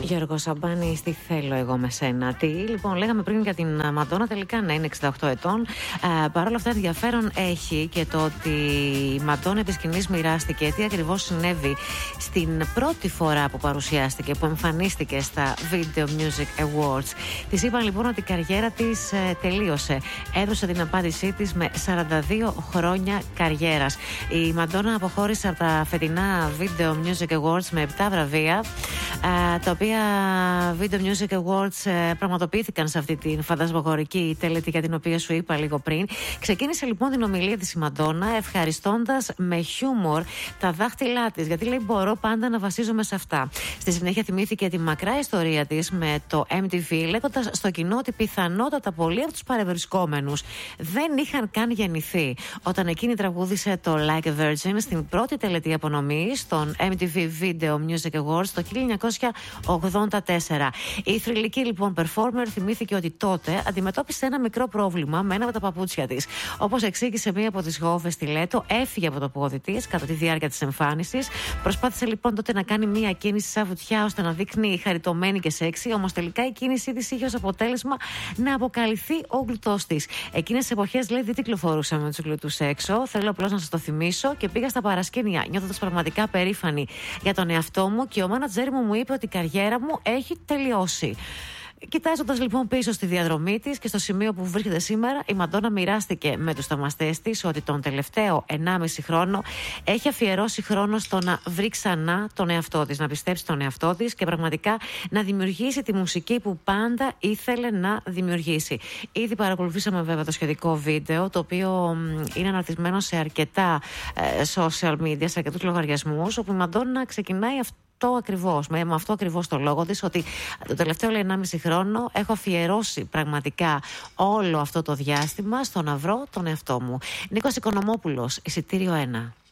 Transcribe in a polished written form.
Γιώργο Σαμπάνη, τι θέλω εγώ με σένα. Τι λοιπόν, λέγαμε πριν για την Μαντόνα, τελικά να είναι 68 ετών. Παρ' όλα αυτά, ενδιαφέρον έχει και το ότι η Μαντόνα επί σκηνής μοιράστηκε τι ακριβώς συνέβη στην πρώτη φορά που παρουσιάστηκε, που εμφανίστηκε στα Video Music Awards. Της είπαν λοιπόν ότι η καριέρα της τελείωσε. Έδωσε την απάντησή της με 42 χρόνια καριέρας. Η Μαντόνα αποχώρησε από τα φετινά Video Music Awards με 7 βραβεία, τα οποία Video Music Awards πραγματοποιήθηκαν σε αυτή την φαντασμαγορική τελετή για την οποία σου είπα λίγο πριν. Ξεκίνησε λοιπόν την ομιλία της η Μαντόνα ευχαριστώντας με χιούμορ τα δάχτυλά της, γιατί λέει μπορώ πάντα να βασίζομαι σε αυτά. Στη συνέχεια θυμήθηκε τη μακρά ιστορία της με το MTV, λέγοντας στο κοινό ότι πιθανότατα πολλοί από τους παρευρισκόμενους δεν είχαν καν γεννηθεί όταν εκείνη τραγούδισε το Like a Virgin στην πρώτη τελετή απονομής των MTV Video Music Awards το 1984. Η θρυλική λοιπόν performer θυμήθηκε ότι τότε αντιμετώπισε ένα μικρό πρόβλημα με ένα από τα παπούτσια της. Όπως εξήγησε μία από τις γόβες στη Λέτο, έφυγε από το πόδι της κατά τη διάρκεια της εμφάνισης. Προσπάθησε λοιπόν τότε να κάνει μία κίνηση σαν βουτιά ώστε να δείχνει χαριτωμένη και σεξι, όμως τελικά η κίνησή της είχε ως αποτέλεσμα να αποκαλυφθεί ο γλουτός της. Εκείνες τις εποχές λέει δεν κυκλοφορούσα με τους γλουτούς έξω. Θέλω απλώς να σας το θυμίσω και πήγα στα παρασκήνια νιώθοντας πραγματικά περήφανη για τον εαυτό μου και ο μάνατζέρ μου είπε ότι η καριέρα μου έχει τελειώσει. Κοιτάζοντας λοιπόν πίσω στη διαδρομή της και στο σημείο που βρίσκεται σήμερα, η Μαντόνα μοιράστηκε με τους θαυμαστές της ότι τον τελευταίο 1,5 χρόνο έχει αφιερώσει χρόνο στο να βρει ξανά τον εαυτό της, να πιστέψει τον εαυτό της και πραγματικά να δημιουργήσει τη μουσική που πάντα ήθελε να δημιουργήσει. Ήδη παρακολουθήσαμε βέβαια το σχετικό βίντεο, το οποίο είναι αναρτισμένο σε αρκετά social media, σε αρκετούς λογαριασμούς, όπου η Μαντόνα ξεκινάει με αυτό ακριβώς το λόγο της, ότι το τελευταίο 1,5 χρόνο έχω αφιερώσει πραγματικά όλο αυτό το διάστημα στο να βρω τον εαυτό μου. Νίκος Οικονομόπουλος, Εισιτήριο 1.